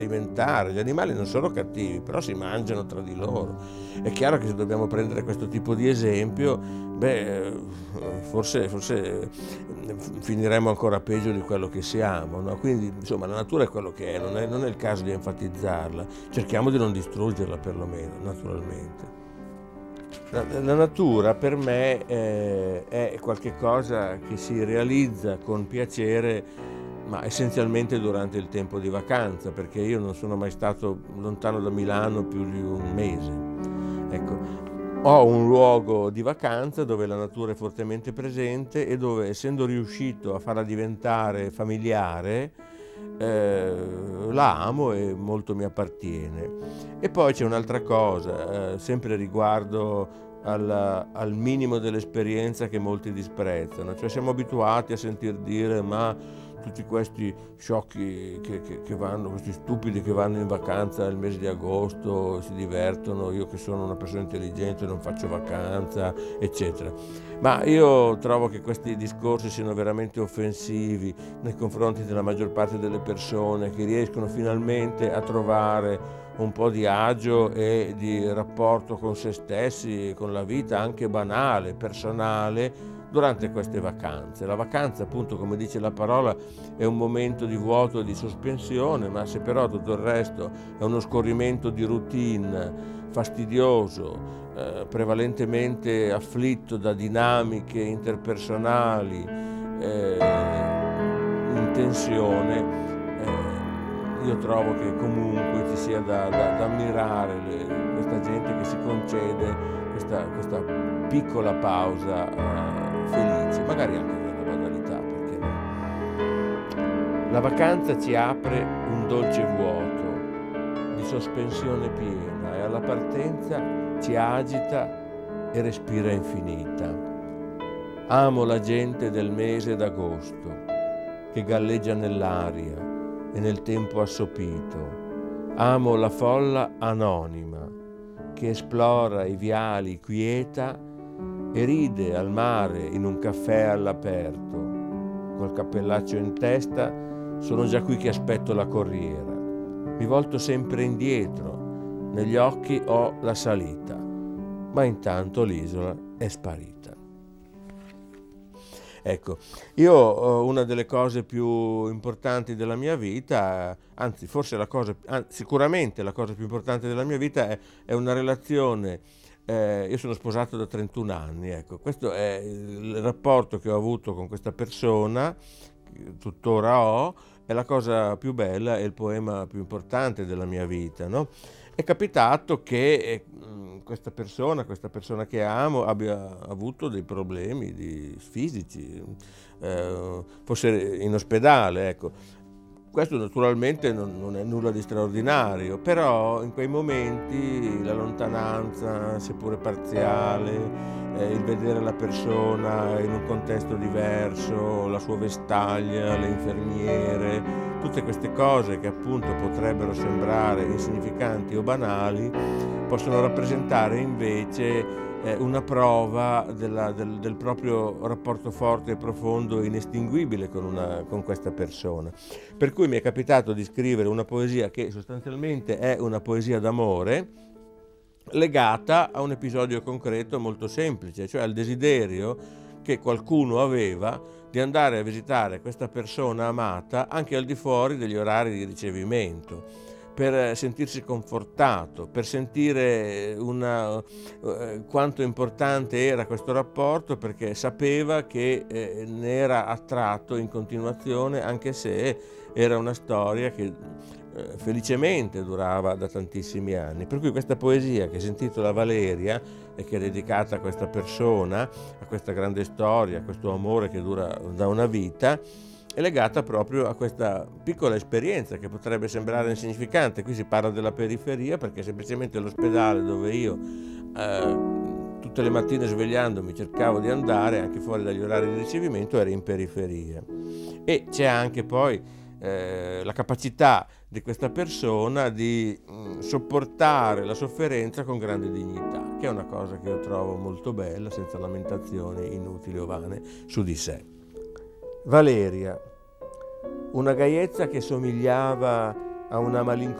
alimentare. Gli animali non sono cattivi, però si mangiano tra di loro. È chiaro che se dobbiamo prendere questo tipo di esempio, forse finiremo ancora peggio di quello che siamo, no? Quindi insomma la natura è quello che è, non è il caso di enfatizzarla, cerchiamo di non distruggerla perlomeno, naturalmente. La natura per me è qualche cosa che si realizza con piacere, ma essenzialmente durante il tempo di vacanza, perché io non sono mai stato lontano da Milano più di un mese. Ecco, ho un luogo di vacanza dove la natura è fortemente presente e dove, essendo riuscito a farla diventare familiare, la amo e molto mi appartiene. E poi c'è un'altra cosa, sempre riguardo al minimo dell'esperienza che molti disprezzano, cioè siamo abituati a sentir dire ma tutti questi sciocchi che vanno, questi stupidi che vanno in vacanza nel mese di agosto, si divertono, io che sono una persona intelligente non faccio vacanza, eccetera. Ma io trovo che questi discorsi siano veramente offensivi nei confronti della maggior parte delle persone che riescono finalmente a trovare un po' di agio e di rapporto con se stessi, con la vita anche banale, personale, durante queste vacanze. La vacanza, appunto, come dice la parola, è un momento di vuoto e di sospensione, ma se però tutto il resto è uno scorrimento di routine fastidioso, prevalentemente afflitto da dinamiche interpersonali in tensione, io trovo che comunque ci sia da ammirare questa gente che si concede questa piccola pausa felice, magari anche nella banalità, perché no? La vacanza ci apre un dolce vuoto di sospensione piena e alla partenza ci agita e respira infinita. Amo la gente del mese d'agosto che galleggia nell'aria e nel tempo assopito. Amo la folla anonima che esplora i viali quieta e ride al mare in un caffè all'aperto. Col cappellaccio in testa sono già qui che aspetto la corriera. Mi volto sempre indietro, negli occhi ho la salita, ma intanto l'isola è sparita. Ecco, io una delle cose più importanti della mia vita, anzi forse sicuramente la cosa più importante della mia vita è una relazione. Io sono sposato da 31 anni, ecco, questo è il rapporto che ho avuto con questa persona, che tuttora ho, è la cosa più bella, è il poema più importante della mia vita, no? È capitato che questa persona che amo abbia avuto dei problemi fisici, fosse in ospedale, ecco. Questo naturalmente non è nulla di straordinario, però in quei momenti la lontananza, seppure parziale, il vedere la persona in un contesto diverso, la sua vestaglia, le infermiere, tutte queste cose che appunto potrebbero insignificanti o banali, possono rappresentare invece una prova del proprio rapporto forte e profondo e inestinguibile con questa persona. Per cui mi è capitato di scrivere una poesia che sostanzialmente è una poesia d'amore legata a un episodio concreto molto semplice, cioè al desiderio che qualcuno aveva di andare a visitare questa persona amata anche al di fuori degli orari di ricevimento, per sentirsi confortato, per sentire quanto importante era questo rapporto, perché sapeva che ne era attratto in continuazione, anche se era una storia che felicemente durava da tantissimi anni. Per cui questa poesia, che si intitola Valeria e che è dedicata a questa persona, a questa grande storia, a questo amore che dura da una vita, è legata proprio a questa piccola esperienza che potrebbe sembrare insignificante. Qui si parla della periferia perché semplicemente l'ospedale dove io tutte le mattine svegliandomi cercavo di andare, anche fuori dagli orari di ricevimento, era in periferia. E c'è anche poi la capacità di questa persona di sopportare la sofferenza con grande dignità, che è una cosa che io trovo molto bella, senza lamentazioni inutili o vane su di sé. Valeria, una gaiezza che somigliava a una